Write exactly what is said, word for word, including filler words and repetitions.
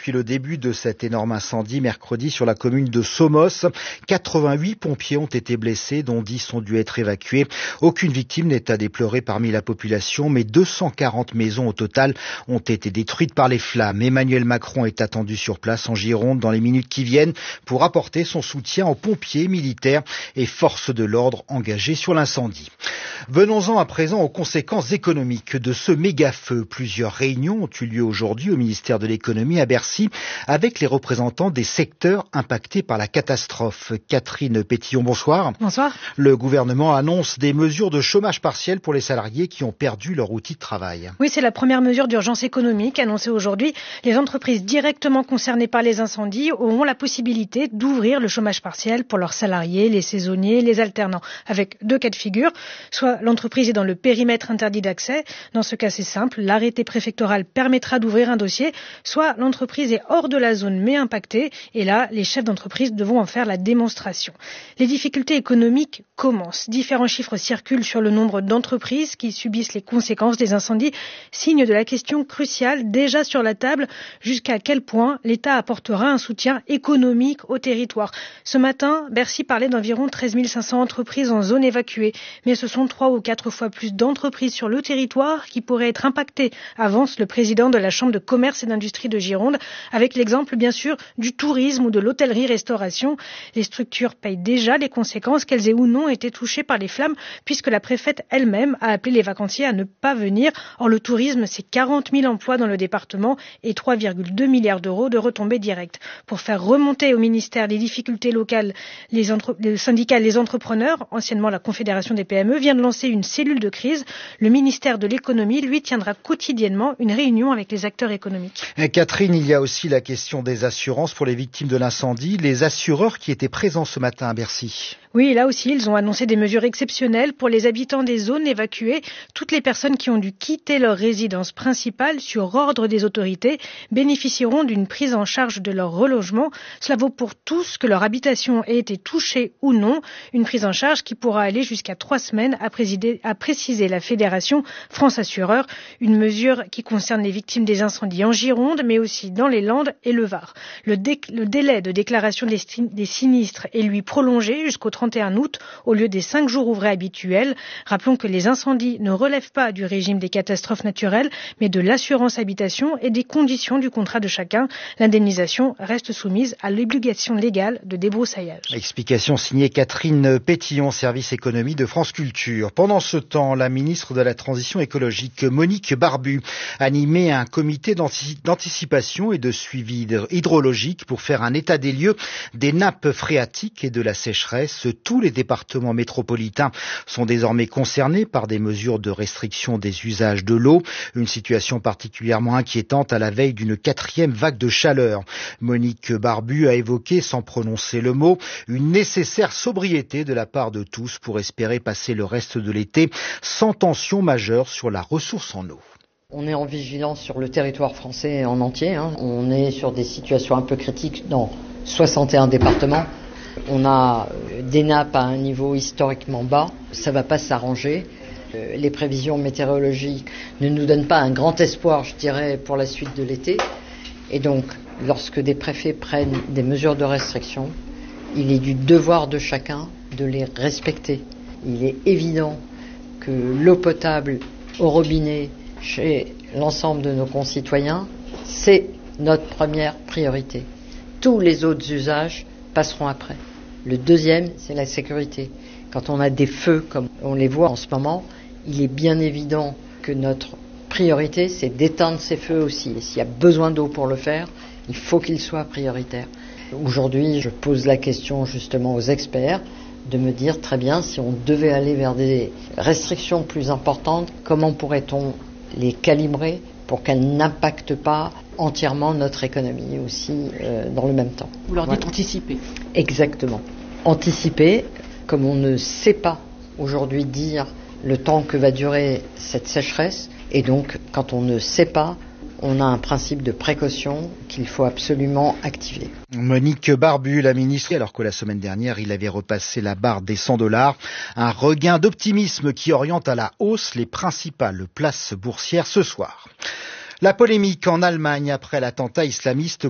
depuis le début de cet énorme incendie mercredi sur la commune de Somos. quatre-vingt-huit pompiers ont été blessés, dont dix ont dû être évacués. Aucune victime n'est à déplorer parmi la population, mais deux cent quarante maisons au total ont été détruites par les flammes. Emmanuel Macron est attendu sur place en Gironde dans les minutes qui viennent pour apporter son soutien aux pompiers, militaires et forces de l'ordre engagés sur l'incendie. Venons-en à présent aux conséquences économiques de ce méga-feu. Plusieurs réunions ont eu lieu aujourd'hui au ministère de l'économie à Bercy avec les représentants des secteurs impactés par la catastrophe. Catherine Pétillon, bonsoir. Bonsoir. Le gouvernement annonce des mesures de chômage partiel pour les salariés qui ont perdu leur outil de travail. Oui, c'est la première mesure d'urgence économique annoncée aujourd'hui. Les entreprises directement concernées par les incendies auront la possibilité d'ouvrir le chômage partiel pour leurs salariés, les saisonniers, les alternants, avec deux cas de figure. Soit l'entreprise est dans le périmètre interdit d'accès. Dans ce cas, c'est simple. L'arrêté préfectoral permettra d'ouvrir un dossier. Soit l'entreprise est hors de la zone mais impactée. Et là, les chefs d'entreprise devront en faire la démonstration. Les difficultés économiques commencent. Différents chiffres circulent sur le nombre d'entreprises qui subissent les conséquences des incendies. Signe de la question cruciale déjà sur la table. Jusqu'à quel point l'État apportera un soutien économique au territoire. Ce matin, Bercy parlait d'environ treize mille cinq cents entreprises en zone évacuée. Mais ce sont trois ou quatre fois plus d'entreprises sur le territoire qui pourraient être impactées, avance le président de la Chambre de commerce et d'industrie de Gironde, avec l'exemple bien sûr du tourisme ou de l'hôtellerie-restauration. Les structures payent déjà les conséquences, qu'elles aient ou non été touchées par les flammes, puisque la préfète elle-même a appelé les vacanciers à ne pas venir. Or, le tourisme, c'est quarante mille emplois dans le département et trois virgule deux milliards d'euros de retombées directes. Pour faire remonter au ministère les difficultés locales, les, entre... les syndicats, les entrepreneurs, anciennement la Confédération des P M E, vient de lancer une cellule de crise. Le ministère de l'économie, lui, tiendra quotidiennement une réunion avec les acteurs économiques. Et Catherine, il y a aussi la question des assurances pour les victimes de l'incendie. Les assureurs qui étaient présents ce matin à Bercy. Oui, là aussi, ils ont annoncé des mesures exceptionnelles pour les habitants des zones évacuées. Toutes les personnes qui ont dû quitter leur résidence principale sur ordre des autorités bénéficieront d'une prise en charge de leur relogement. Cela vaut pour tous, que leur habitation ait été touchée ou non. Une prise en charge qui pourra aller jusqu'à trois semaines, a, présidé, a précisé la Fédération France Assureurs. Une mesure qui concerne les victimes des incendies en Gironde, mais aussi dans les Landes et le Var. Le, dé, le délai de déclaration des, des sinistres est lui prolongé jusqu'au trente et un août au lieu des cinq jours ouvrés habituels. Rappelons que les incendies ne relèvent pas du régime des catastrophes naturelles, mais de l'assurance habitation et des conditions du contrat de chacun. L'indemnisation reste soumise à l'obligation légale de débroussaillage. Explication signée Catherine Pétillon, service économie de France Culture. Pendant ce temps, la ministre de la Transition écologique, Monique Barbu, animait un comité d'anticipation et de suivi hydrologique pour faire un état des lieux des nappes phréatiques et de la sécheresse. Tous les départements métropolitains sont désormais concernés par des mesures de restriction des usages de l'eau. Une situation particulièrement inquiétante à la veille d'une quatrième vague de chaleur. Monique Barbu a évoqué, sans prononcer le mot, une nécessaire sobriété de la part de tous pour espérer passer le reste de l'été sans tension majeure sur la ressource en eau. On est en vigilance sur le territoire français en entier. Hein. On est sur des situations un peu critiques dans soixante et un départements. On a des nappes à un niveau historiquement bas. Ça ne va pas s'arranger. Les prévisions météorologiques ne nous donnent pas un grand espoir, je dirais, pour la suite de l'été. Et donc, lorsque des préfets prennent des mesures de restriction, il est du devoir de chacun de les respecter. Il est évident que l'eau potable au robinet chez l'ensemble de nos concitoyens, c'est notre première priorité. Tous les autres usages passeront après. Le deuxième, c'est la sécurité. Quand on a des feux comme on les voit en ce moment, il est bien évident que notre priorité, c'est d'éteindre ces feux aussi. Et s'il y a besoin d'eau pour le faire, il faut qu'il soit prioritaire. Aujourd'hui, je pose la question justement aux experts de me dire très bien, si on devait aller vers des restrictions plus importantes, comment pourrait-on les calibrer pour qu'elles n'impactent pas entièrement notre économie aussi euh, dans le même temps. Vous leur dites voilà. Anticiper. Exactement. Anticiper, comme on ne sait pas aujourd'hui dire le temps que va durer cette sécheresse, et donc quand on ne sait pas, on a un principe de précaution qu'il faut absolument activer. Monique Barbu, la ministre, alors que la semaine dernière, il avait repassé la barre des cent dollars. Un regain d'optimisme qui oriente à la hausse les principales places boursières ce soir. La polémique en Allemagne après l'attentat islamiste